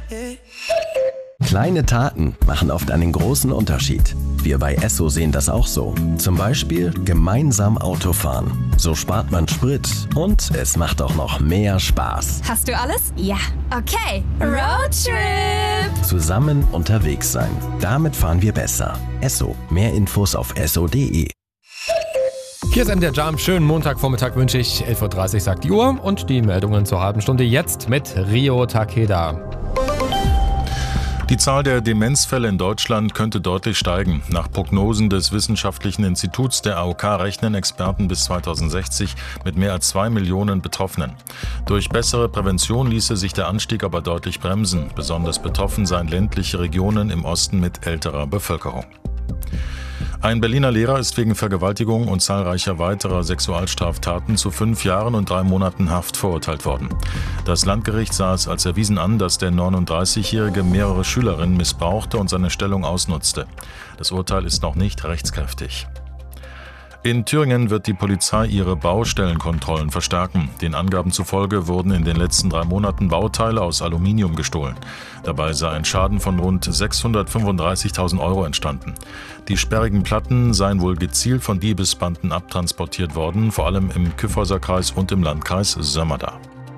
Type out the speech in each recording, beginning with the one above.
Kleine Taten machen oft einen großen Unterschied. Wir bei Esso sehen das auch so. Zum Beispiel gemeinsam Auto fahren. So spart man Sprit und es macht auch noch mehr Spaß. Hast du alles? Ja. Okay, Roadtrip! Zusammen unterwegs sein. Damit fahren wir besser. Esso. Mehr Infos auf esso.de. Hier ist MDR Jump. Schönen Montagvormittag wünsche ich. 11.30 Uhr sagt die Uhr und die Meldungen zur halben Stunde jetzt mit Rio Takeda. Die Zahl der Demenzfälle in Deutschland könnte deutlich steigen. Nach Prognosen des Wissenschaftlichen Instituts der AOK rechnen Experten bis 2060 mit mehr als 2 Millionen Betroffenen. Durch bessere Prävention ließe sich der Anstieg aber deutlich bremsen. Besonders betroffen seien ländliche Regionen im Osten mit älterer Bevölkerung. Ein Berliner Lehrer ist wegen Vergewaltigung und zahlreicher weiterer Sexualstraftaten zu 5 Jahren und 3 Monaten Haft verurteilt worden. Das Landgericht sah es als erwiesen an, dass der 39-Jährige mehrere Schülerinnen missbrauchte und seine Stellung ausnutzte. Das Urteil ist noch nicht rechtskräftig. In Thüringen wird die Polizei ihre Baustellenkontrollen verstärken. Den Angaben zufolge wurden in den letzten 3 Monaten Bauteile aus Aluminium gestohlen. Dabei sei ein Schaden von rund 635.000 € entstanden. Die sperrigen Platten seien wohl gezielt von Diebesbanden abtransportiert worden, vor allem im Kyffhäuserkreis und im Landkreis Sömmerda.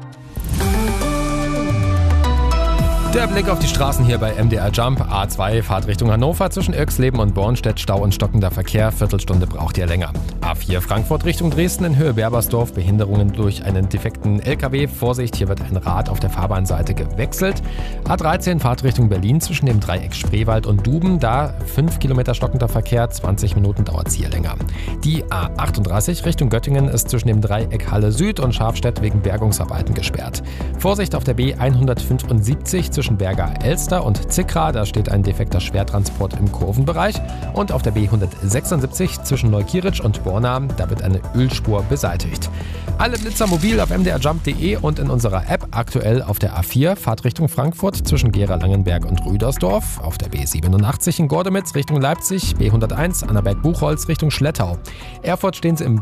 Der Blick auf die Straßen hier bei MDR Jump. A2 Fahrt Richtung Hannover zwischen Irxleben und Bornstedt. Stau und stockender Verkehr. Viertelstunde braucht ihr länger. A4 Frankfurt Richtung Dresden in Höhe Berbersdorf. Behinderungen durch einen defekten LKW. Vorsicht, hier wird ein Rad auf der Fahrbahnseite gewechselt. A13 Fahrt Richtung Berlin zwischen dem Dreieck Spreewald und Duben. Da 5 Kilometer stockender Verkehr. 20 Minuten dauert es hier länger. Die A38 Richtung Göttingen ist zwischen dem Dreieck Halle Süd und Schafstedt wegen Bergungsarbeiten gesperrt. Vorsicht auf der B175 zwischen Berger Elster und Zickra, da steht ein defekter Schwertransport im Kurvenbereich. Und auf der B176 zwischen Neukirch und Borna, da wird eine Ölspur beseitigt. Alle Blitzer mobil auf mdrjump.de und in unserer App, aktuell auf der A4 Fahrt Richtung Frankfurt zwischen Gera-Langenberg und Rüdersdorf, auf der B87 in Gordemitz Richtung Leipzig, B101 Annaberg-Buchholz Richtung Schlettau. Erfurt stehen sie im